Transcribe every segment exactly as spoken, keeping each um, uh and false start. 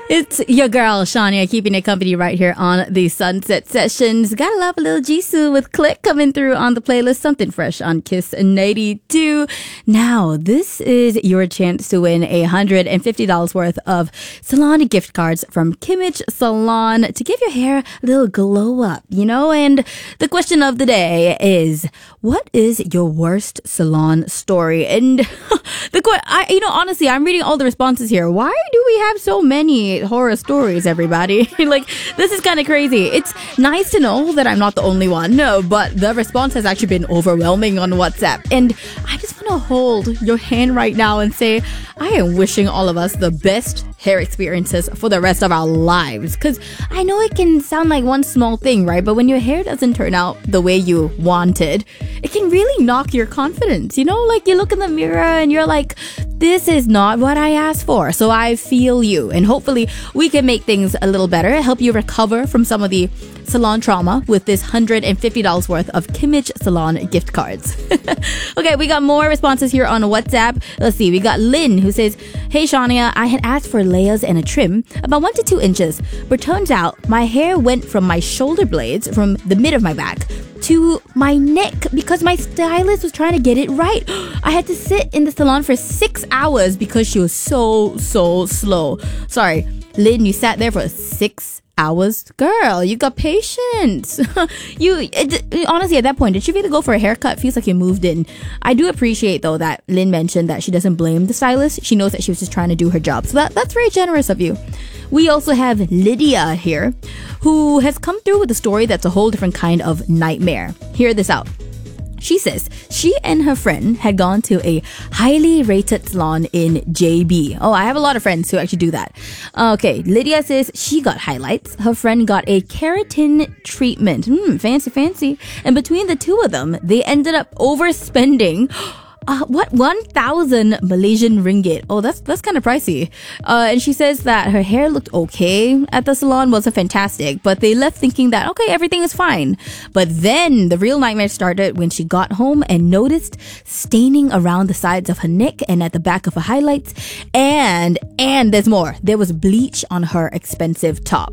It's your girl, Shania, keeping it company right here on the Sunset Sessions. Gotta love a little Jisoo with Click coming through on the playlist. Something fresh on Kiss ninety-two. Now, this is your chance to win one hundred fifty dollars worth of salon gift cards from Kimmage Salon to give your hair a little glow up, you know? And the question of the day is, what is your worst salon story? And the que- I, you know, honestly, I'm reading all the responses here. Why do we have so many horror stories, everybody? Like, this is kind of crazy. It's nice to know that I'm not the only one, no, but the response has actually been overwhelming on WhatsApp. And I just want to hold your hand right now and say, I am wishing all of us the best hair experiences for the rest of our lives. Because I know it can sound like one small thing, right? But when your hair doesn't turn out the way you wanted, it can really knock your confidence. You know, like you look in the mirror and you're like, this is not what I asked for. So I feel you. And hopefully we can make things a little better, help you recover from some of the salon trauma with this one hundred fifty dollars worth of Kimmage Salon gift cards. Okay, we got more responses here on WhatsApp. Let's see. We got Lynn who says, hey Shania, I had asked for layers and a trim about one to two inches, but turns out my hair went from my shoulder blades, from the mid of my back, to my neck because my stylist was trying to get it right. I had to sit in the salon for six hours because she was so, so slow. Sorry, Lynn, you sat there for six hours? Girl, you got patience. you it, honestly, at that point, did you really go for a haircut? Feels like you moved in. I do appreciate though that Lynn mentioned that she doesn't blame the stylist. She knows that she was just trying to do her job. So that, that's very generous of you. We also have Lydia here, who has come through with a story that's a whole different kind of nightmare. Hear this out. She says she and her friend had gone to a highly rated salon in J B. Oh, I have a lot of friends who actually do that. Okay, Lydia says she got highlights. Her friend got a keratin treatment. Hmm, fancy, fancy. And between the two of them, they ended up overspending Uh, what, one thousand Malaysian ringgit. Oh, that's that's kind of pricey. Uh, and she says that her hair looked okay at the salon, wasn't fantastic, but they left thinking that, okay, everything is fine. But then the real nightmare started when she got home and noticed staining around the sides of her neck and at the back of her highlights. And, and there's more. There was bleach on her expensive top.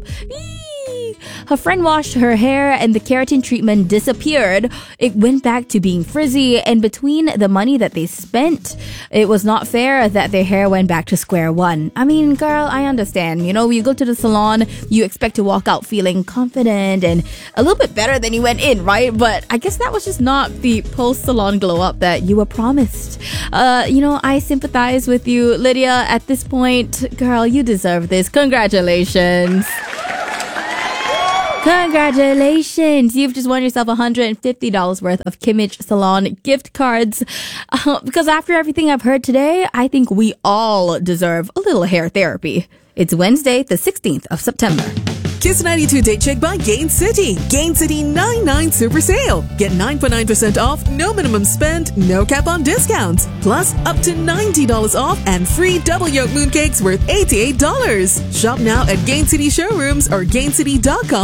Her friend washed her hair and the keratin treatment disappeared. It went back to being frizzy, and between the money that they spent, it was not fair that their hair went back to square one. I mean, girl, I understand. You know, you go to the salon, you expect to walk out feeling confident and a little bit better than you went in, right? But I guess that was just not the post-salon glow-up that you were promised. Uh, you know, I sympathize with you, Lydia. At this point, girl, you deserve this. Congratulations. Congratulations! You've just won yourself one hundred fifty dollars worth of Kimmage Salon gift cards. Uh, because after everything I've heard today, I think we all deserve a little hair therapy. It's Wednesday, the sixteenth of September. Kiss ninety-two Date Check by Gain City. Gain City ninety-nine Super Sale. Get nine point nine percent off, no minimum spend, no cap on discounts. Plus, up to ninety dollars off and free double yolk mooncakes worth eighty-eight dollars. Shop now at Gain City showrooms or gain city dot com.